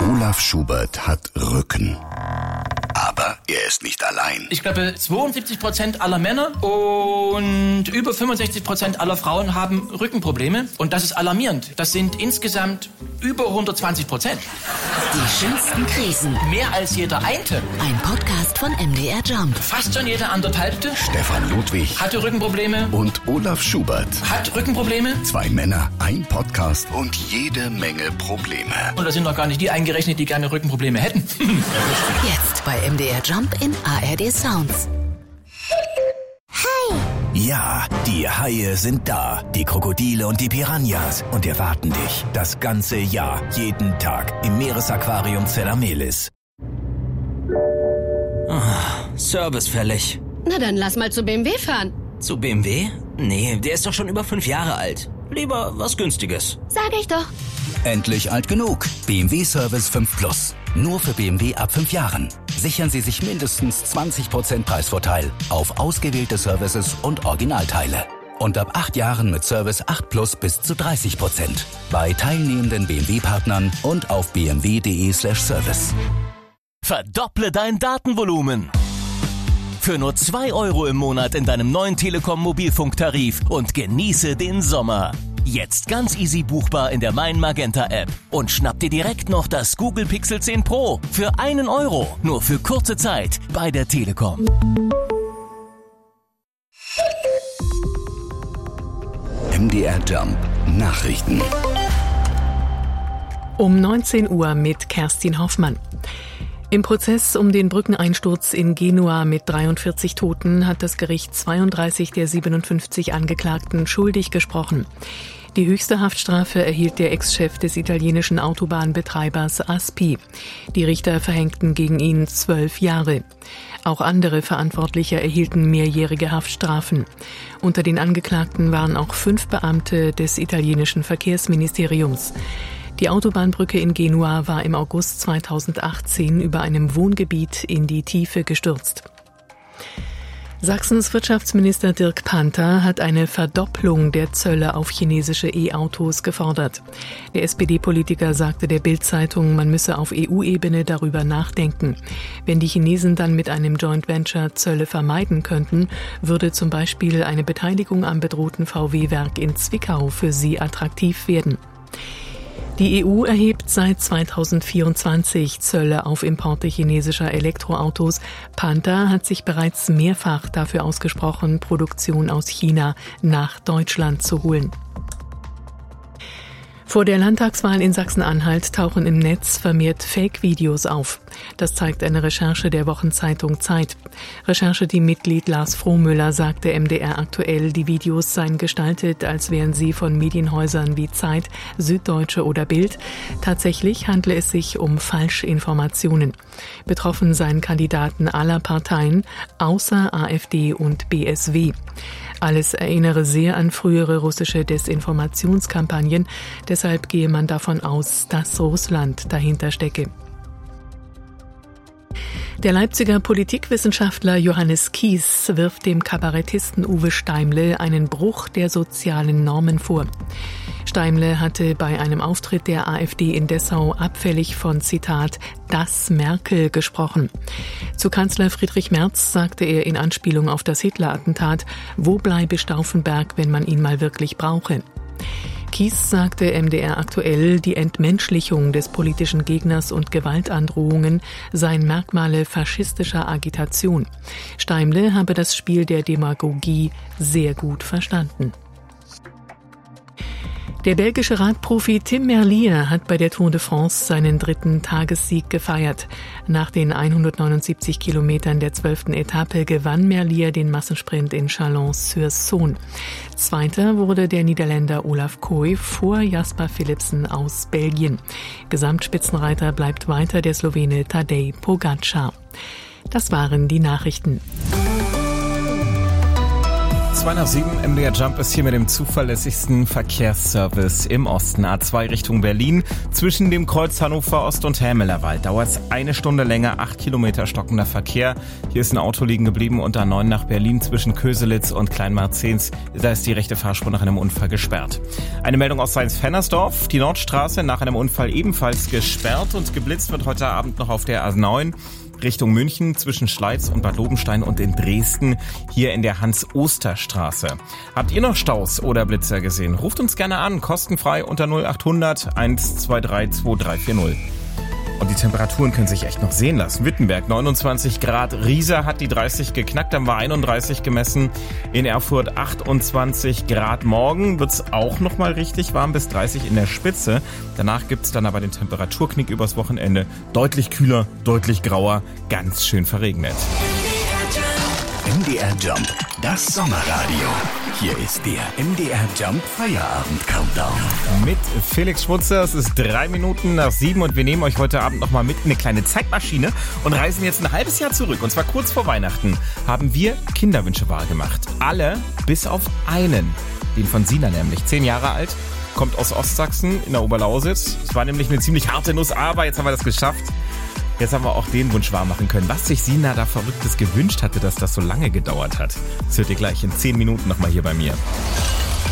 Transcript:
Olaf Schubert hat Rücken. Aber er ist nicht allein. Ich glaube, 72% aller Männer und über 65% aller Frauen haben Rückenprobleme. Und das ist alarmierend. Das sind insgesamt über 120%. Die schönsten Krisen. Mehr als jeder Einte. Ein Podcast von MDR Jump. Fast schon jeder anderthalbte. Stefan Ludwig Hatte Rückenprobleme. und Olaf Schubert. Hat Rückenprobleme. 2 Männer, ein Podcast und jede Menge Probleme. Und da sind noch gar nicht die eingerechnet, die gerne Rückenprobleme hätten. Jetzt bei MDR Jump in ARD Sounds. Ja, die Haie sind da, die Krokodile und die Piranhas und erwarten dich das ganze Jahr, jeden Tag im Meeresaquarium Zellamelis. Service fällig. Na dann lass mal zu BMW fahren. Zu BMW? Nee, der ist doch schon über 5 Jahre alt. Lieber was Günstiges. Sag ich doch. Endlich alt genug. BMW Service 5 Plus. Nur für BMW ab 5 Jahren. Sichern Sie sich mindestens 20% Preisvorteil auf ausgewählte Services und Originalteile. Und ab 8 Jahren mit Service 8 Plus bis zu 30%. Bei teilnehmenden BMW-Partnern und auf bmw.de/service. Verdopple dein Datenvolumen. Für nur 2 € im Monat in deinem neuen Telekom Mobilfunktarif und genieße den Sommer. Jetzt ganz easy buchbar in der Mein Magenta App und schnapp dir direkt noch das Google Pixel 10 Pro für 1 €, nur für kurze Zeit bei der Telekom. MDR Jump Nachrichten. Um 19 Uhr mit Kerstin Hoffmann. Im Prozess um den Brückeneinsturz in Genua mit 43 Toten hat das Gericht 32 der 57 Angeklagten schuldig gesprochen. Die höchste Haftstrafe erhielt der Ex-Chef des italienischen Autobahnbetreibers Aspi. Die Richter verhängten gegen ihn 12 Jahre. Auch andere Verantwortliche erhielten mehrjährige Haftstrafen. Unter den Angeklagten waren auch 5 Beamte des italienischen Verkehrsministeriums. Die Autobahnbrücke in Genua war im August 2018 über einem Wohngebiet in die Tiefe gestürzt. Sachsens Wirtschaftsminister Dirk Panther hat eine Verdopplung der Zölle auf chinesische E-Autos gefordert. Der SPD-Politiker sagte der Bild-Zeitung, man müsse auf EU-Ebene darüber nachdenken. Wenn die Chinesen dann mit einem Joint Venture Zölle vermeiden könnten, würde zum Beispiel eine Beteiligung am bedrohten VW-Werk in Zwickau für sie attraktiv werden. Die EU erhebt seit 2024 Zölle auf Importe chinesischer Elektroautos. Panther hat sich bereits mehrfach dafür ausgesprochen, Produktion aus China nach Deutschland zu holen. Vor der Landtagswahl in Sachsen-Anhalt tauchen im Netz vermehrt Fake-Videos auf. Das zeigt eine Recherche der Wochenzeitung Zeit. Rechercheteam-Mitglied Lars Frohmüller sagte MDR aktuell, die Videos seien gestaltet, als wären sie von Medienhäusern wie Zeit, Süddeutsche oder Bild. Tatsächlich handle es sich um Falschinformationen. Betroffen seien Kandidaten aller Parteien, außer AfD und BSW. Alles erinnere sehr an frühere russische Desinformationskampagnen. Deshalb gehe man davon aus, dass Russland dahinter stecke. Der Leipziger Politikwissenschaftler Johannes Kies wirft dem Kabarettisten Uwe Steimle einen Bruch der sozialen Normen vor. Steimle hatte bei einem Auftritt der AfD in Dessau abfällig von, Zitat, das Merkel gesprochen. Zu Kanzler Friedrich Merz sagte er in Anspielung auf das Hitler-Attentat, wo bleibe Stauffenberg, wenn man ihn mal wirklich brauche. Kies sagte MDR aktuell, die Entmenschlichung des politischen Gegners und Gewaltandrohungen seien Merkmale faschistischer Agitation. Steimle habe das Spiel der Demagogie sehr gut verstanden. Der belgische Radprofi Tim Merlier hat bei der Tour de France seinen 3. Tagessieg gefeiert. Nach den 179 Kilometern der 12. Etappe gewann Merlier den Massensprint in Chalon-sur-Saône. Zweiter wurde der Niederländer Olaf Kooi vor Jasper Philipsen aus Belgien. Gesamtspitzenreiter bleibt weiter der Slowene Tadej Pogačar. Das waren die Nachrichten. 6:02 MDR Jump ist hier mit dem zuverlässigsten Verkehrsservice im Osten. A2 Richtung Berlin. Zwischen dem Kreuz Hannover Ost und Hämelerwald dauert es 1 Stunde länger, 8 Kilometer stockender Verkehr. Hier ist ein Auto liegen geblieben und A9 nach Berlin zwischen Köselitz und Kleinmarzens. Da ist die rechte Fahrspur nach einem Unfall gesperrt. Eine Meldung aus Sainz-Vennersdorf. Die Nordstraße nach einem Unfall ebenfalls gesperrt und geblitzt wird heute Abend noch auf der A9. Richtung München zwischen Schleiz und Bad Lobenstein und in Dresden, hier in der Hans-Oster-Straße. Habt ihr noch Staus oder Blitzer gesehen? Ruft uns gerne an, kostenfrei unter 0800 123 2340. Und die Temperaturen können sich echt noch sehen lassen. Wittenberg 29 Grad, Riesa hat die 30 geknackt, dann war 31 gemessen. In Erfurt 28 Grad. Morgen wird's auch nochmal richtig warm, bis 30 in der Spitze. Danach gibt's dann aber den Temperaturknick übers Wochenende. Deutlich kühler, deutlich grauer, ganz schön verregnet. MDR Jump, das Sommerradio. Hier ist der MDR Jump Feierabend Countdown. Mit Felix Schmutzer, es ist 3 Minuten nach 7 und wir nehmen euch heute Abend nochmal mit in eine kleine Zeitmaschine und reisen jetzt ein halbes Jahr zurück. Und zwar kurz vor Weihnachten haben wir Kinderwünsche wahrgemacht. Alle bis auf einen. Den von Sina nämlich, 10 Jahre alt, kommt aus Ostsachsen in der Oberlausitz. Es war nämlich eine ziemlich harte Nuss, aber jetzt haben wir das geschafft. Jetzt haben wir auch den Wunsch wahr machen können. Was sich Sina da Verrücktes gewünscht hatte, dass das so lange gedauert hat. Das hört ihr gleich in 10 Minuten nochmal hier bei mir.